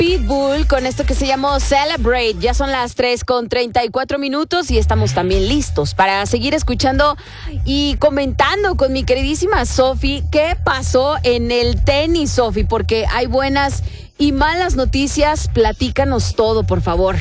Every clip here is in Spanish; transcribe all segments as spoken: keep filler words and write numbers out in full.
Pitbull con esto que se llamó Celebrate. Ya son las tres con treinta y cuatro minutos y estamos también listos para seguir escuchando y comentando con mi queridísima Sofi qué pasó en el tenis, Sofi, porque hay buenas y malas noticias. Platícanos todo, por favor.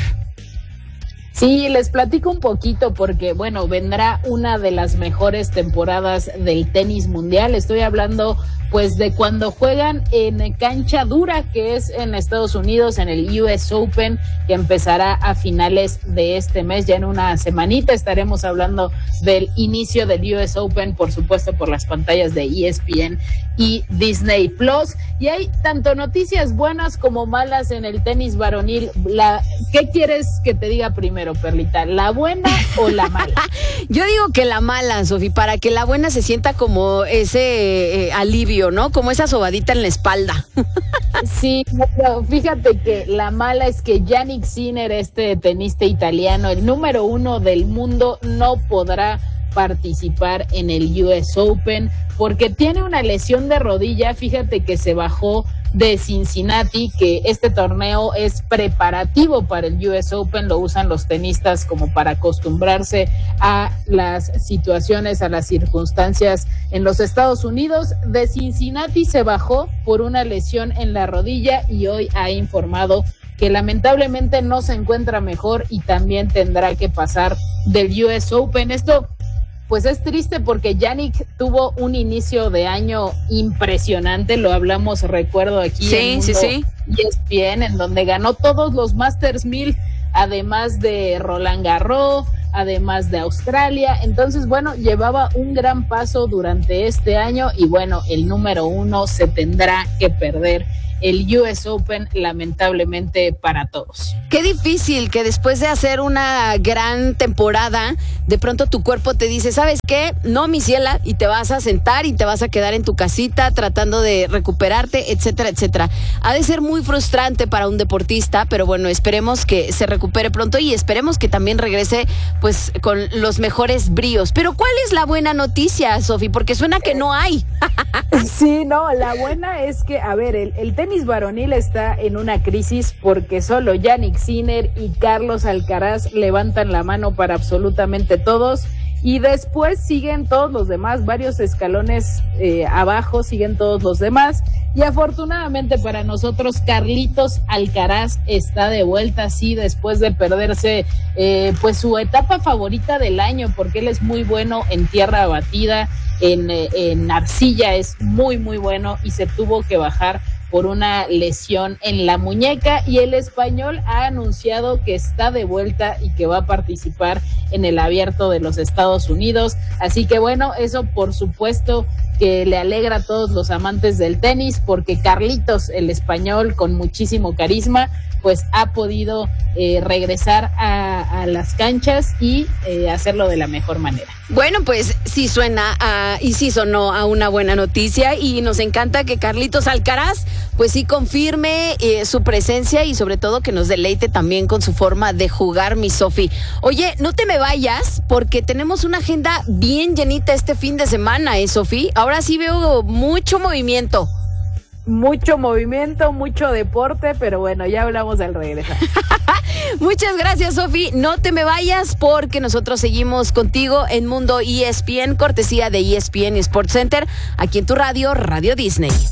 Sí, les platico un poquito porque, bueno, vendrá una de las mejores temporadas del tenis mundial. Estoy hablando, pues, de cuando juegan en cancha dura, que es en Estados Unidos, en el U S Open, que empezará a finales de este mes. Ya en una semanita estaremos hablando del inicio del U S Open, por supuesto, por las pantallas de E S P N y Disney Plus. Y hay tanto noticias buenas como malas en el tenis varonil. La, ¿qué quieres que te diga primero, Perlita? ¿La buena o la mala? Yo digo que la mala, Sofi, para que la buena se sienta como ese eh, alivio, ¿no? Como esa sobadita en la espalda. Sí, pero fíjate que la mala es que Jannik Sinner, este tenista italiano, el número uno del mundo, no podrá participar en el U S Open porque tiene una lesión de rodilla. Fíjate que se bajó de Cincinnati, que este torneo es preparativo para el U S Open, lo usan los tenistas como para acostumbrarse a las situaciones, a las circunstancias en los Estados Unidos. De Cincinnati se bajó por una lesión en la rodilla y hoy ha informado que lamentablemente no se encuentra mejor y también tendrá que pasar del U S Open. Esto pues es triste porque Jannik tuvo un inicio de año impresionante, lo hablamos, recuerdo, aquí sí, en sí, sí. E S P N, en donde ganó todos los Masters mil, además de Roland Garros, además de Australia. Entonces, bueno, llevaba un gran paso durante este año y bueno, el número uno se tendrá que perder el U S Open, lamentablemente para todos. Qué difícil que después de hacer una gran temporada, de pronto tu cuerpo te dice, ¿sabes qué? No, mi ciela, y te vas a sentar y te vas a quedar en tu casita tratando de recuperarte, etcétera, etcétera. Ha de ser muy frustrante para un deportista, pero bueno, esperemos que se recupere pronto y esperemos que también regrese pues con los mejores bríos. Pero ¿cuál es la buena noticia, Sofi? Porque suena que no hay. Sí, no, la buena es que, a ver, el, el tenis varonil está en una crisis porque solo Jannik Sinner y Carlos Alcaraz levantan la mano para absolutamente todos y después siguen todos los demás, varios escalones eh, abajo siguen todos los demás y afortunadamente para nosotros Carlitos Alcaraz está de vuelta, sí, después de perderse eh, pues su etapa favorita del año porque él es muy bueno en tierra batida, en, en arcilla es muy muy bueno y se tuvo que bajar por una lesión en la muñeca y el español ha anunciado que está de vuelta y que va a participar en el Abierto de los Estados Unidos, así que bueno, eso por supuesto que le alegra a todos los amantes del tenis porque Carlitos, el español con muchísimo carisma, pues ha podido eh, regresar a, a las canchas y eh, hacerlo de la mejor manera. Bueno, pues sí suena a, y sí sonó a una buena noticia y nos encanta que Carlitos Alcaraz pues sí confirme eh, su presencia y sobre todo que nos deleite también con su forma de jugar, mi Sofi. Oye, no te me vayas porque tenemos una agenda bien llenita este fin de semana, ¿eh, Sofi? Ahora sí veo mucho movimiento. Mucho movimiento, mucho deporte, pero bueno, ya hablamos al regresar. Muchas gracias, Sofi. No te me vayas porque nosotros seguimos contigo en Mundo E S P N, cortesía de E S P N Sports Center, aquí en tu radio, Radio Disney.